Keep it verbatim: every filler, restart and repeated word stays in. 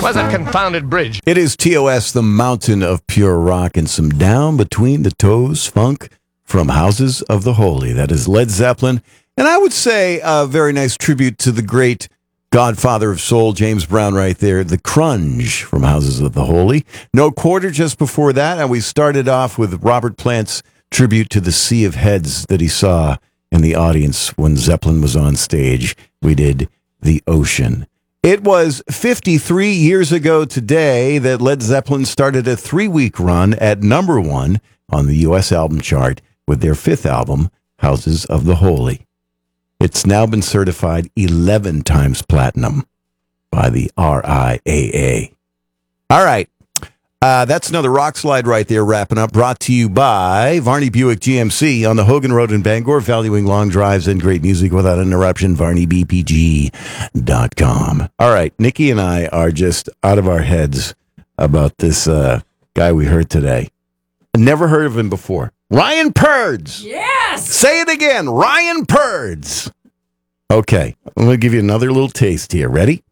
was that confounded bridge? It is T O S, the mountain of pure rock, and some down between the toes funk from Houses of the Holy. That is Led Zeppelin. And I would say a very nice tribute to the great godfather of soul, James Brown, right there. The Crunge from Houses of the Holy. No Quarter just before that. And we started off with Robert Plant's tribute to the sea of heads that he saw in the audience when Zeppelin was on stage. We did The Ocean. It was fifty-three years ago today that Led Zeppelin started a three-week run at number one on the U S album chart with their fifth album, Houses of the Holy. It's now been certified eleven times platinum by the R I A A. All right. Uh, that's another rock slide right there, wrapping up, brought to you by Varney Buick G M C on the Hogan Road in Bangor, valuing long drives and great music without interruption, varney b p g dot com. All right, Nikki and I are just out of our heads about this uh, guy we heard today. Never heard of him before. Ryan Purds. Yes! Say it again, Ryan Purds. Okay, I'm going to give you another little taste here. Ready?